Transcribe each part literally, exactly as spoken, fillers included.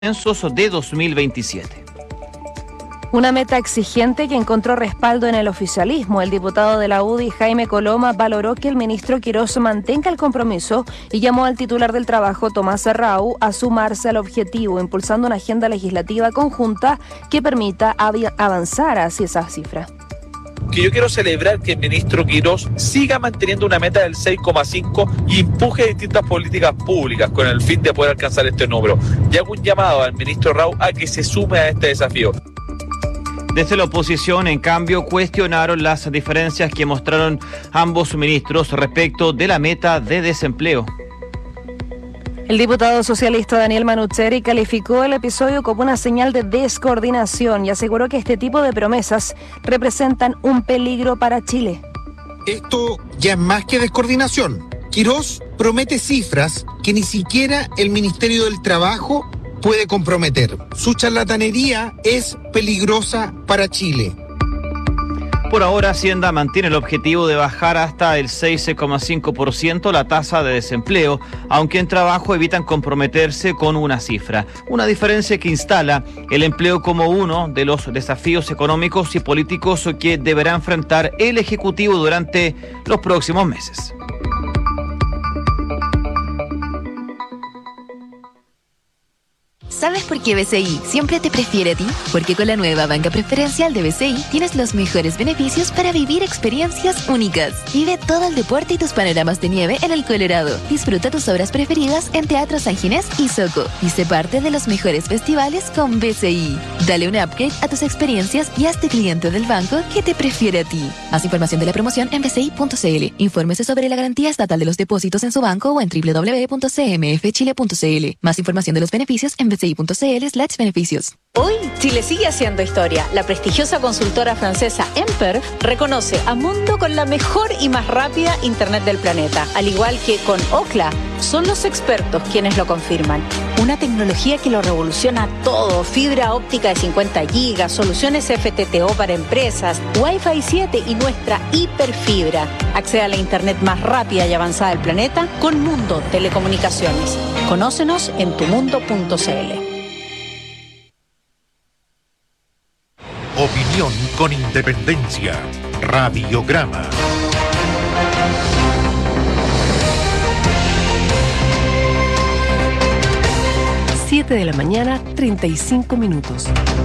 censos de dos mil veintisiete. Una meta exigente que encontró respaldo en el oficialismo. El diputado de la U D I, Jaime Coloma, valoró que el ministro Quirós mantenga el compromiso y llamó al titular del trabajo, Tomás Arrau, a sumarse al objetivo, impulsando una agenda legislativa conjunta que permita av- avanzar hacia esa cifra. Que yo quiero celebrar que el ministro Quirós siga manteniendo una meta del seis coma cinco y empuje distintas políticas públicas con el fin de poder alcanzar este número. Y hago un llamado al ministro Arrau a que se sume a este desafío. Desde la oposición, en cambio, cuestionaron las diferencias que mostraron ambos ministros respecto de la meta de desempleo. El diputado socialista Daniel Manucheri calificó el episodio como una señal de descoordinación y aseguró que este tipo de promesas representan un peligro para Chile. Esto ya es más que descoordinación. Quirós promete cifras que ni siquiera el Ministerio del Trabajo puede comprometer. Su charlatanería es peligrosa para Chile. Por ahora, Hacienda mantiene el objetivo de bajar hasta el seis coma cinco por ciento la tasa de desempleo, aunque en trabajo evitan comprometerse con una cifra. Una diferencia que instala el empleo como uno de los desafíos económicos y políticos que deberá enfrentar el Ejecutivo durante los próximos meses. ¿Sabes por qué B C I siempre te prefiere a ti? Porque con la nueva banca preferencial de B C I tienes los mejores beneficios para vivir experiencias únicas. Vive todo el deporte y tus panoramas de nieve en el Colorado. Disfruta tus obras preferidas en Teatro San Ginés y Soco. Y sé parte de los mejores festivales con B C I. Dale un upgrade a tus experiencias y hazte cliente del banco que te prefiere a ti. Más información de la promoción en b c i punto c l. Infórmese sobre la garantía estatal de los depósitos en su banco o en w w w punto c m f chile punto c l. Más información de los beneficios en b c i punto c l slash beneficios. Hoy, Chile sigue haciendo historia. La prestigiosa consultora francesa Emper reconoce a Mundo con la mejor y más rápida Internet del planeta. Al igual que con Ookla, son los expertos quienes lo confirman. Una tecnología que lo revoluciona todo. Fibra óptica de cincuenta gigas, soluciones F T T O para empresas, Wi-Fi siete y nuestra hiperfibra. Accede a la Internet más rápida y avanzada del planeta con Mundo Telecomunicaciones. Conócenos en tu mundo punto c l. Opinión con independencia. Radiograma. siete de la mañana, treinta y cinco minutos.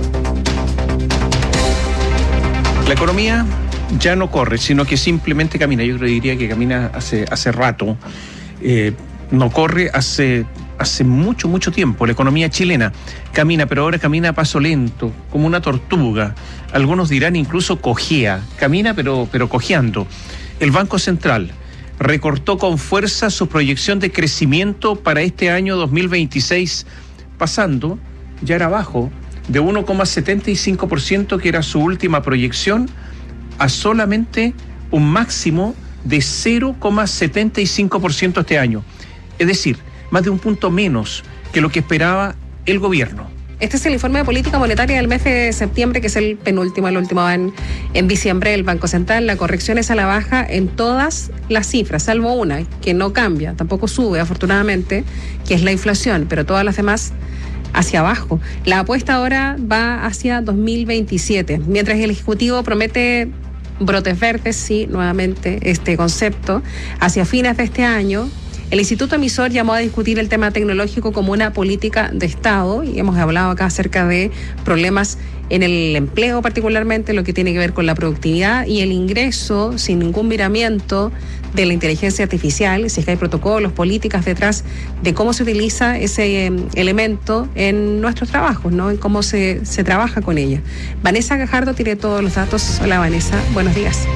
La economía ya no corre, sino que simplemente camina. Yo diría que camina hace, hace rato. Eh, no corre hace... Hace mucho, mucho tiempo. La economía chilena camina, pero ahora camina a paso lento, como una tortuga. Algunos dirán incluso cojea. Camina, pero, pero cojeando. El Banco Central recortó con fuerza su proyección de crecimiento para este año dos mil veintiséis, pasando, ya era bajo, de uno coma setenta y cinco por ciento, que era su última proyección, a solamente un máximo de cero coma setenta y cinco por ciento este año. Es decir, más de un punto menos que lo que esperaba el gobierno. Este es el informe de política monetaria del mes de septiembre, que es el penúltimo, el último en, en diciembre del Banco Central. La corrección es a la baja en todas las cifras, salvo una, que no cambia, tampoco sube, afortunadamente, que es la inflación, pero todas las demás hacia abajo. La apuesta ahora va hacia dos mil veintisiete, mientras el Ejecutivo promete brotes verdes, sí, nuevamente este concepto, hacia fines de este año. El Instituto Emisor llamó a discutir el tema tecnológico como una política de Estado y hemos hablado acá acerca de problemas en el empleo, particularmente lo que tiene que ver con la productividad y el ingreso sin ningún miramiento de la inteligencia artificial, si es que hay protocolos, políticas detrás de cómo se utiliza ese eh, elemento en nuestros trabajos, ¿no? En cómo se, se trabaja con ella. Vanessa Gajardo tiene todos los datos. Hola Vanessa, buenos días.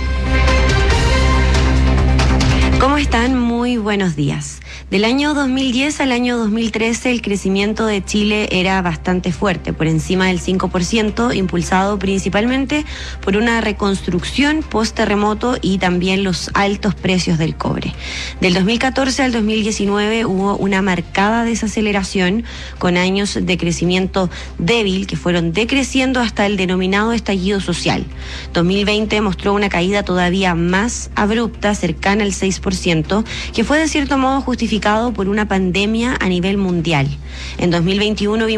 ¿Cómo están? Muy buenos días. Del año dos mil diez al año dos mil trece el crecimiento de Chile era bastante fuerte, por encima del cinco por ciento, impulsado principalmente por una reconstrucción post-terremoto y también los altos precios del cobre. Del dos mil catorce al dos mil diecinueve hubo una marcada desaceleración con años de crecimiento débil que fueron decreciendo hasta el denominado estallido social. dos mil veinte mostró una caída todavía más abrupta, cercana al seis por ciento, ciento, que fue de cierto modo justificado por una pandemia a nivel mundial. En dos mil veintiuno